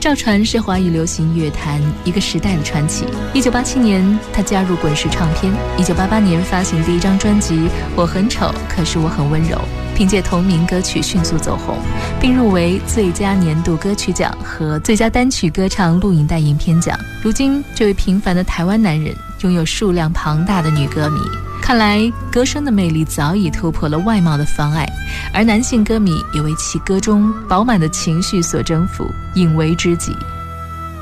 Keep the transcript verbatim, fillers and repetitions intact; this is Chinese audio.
赵传是华语流行乐坛一个时代的传奇。一九八七年，他加入滚石唱片。一九八八年发行第一张专辑《我很丑，可是我很温柔》，凭借同名歌曲迅速走红，并入围最佳年度歌曲奖和最佳单曲歌唱录影带影片奖。如今，这位平凡的台湾男人拥有数量庞大的女歌迷。看来歌声的魅力早已突破了外貌的妨碍，而男性歌迷也为其歌中饱满的情绪所征服，引为知己。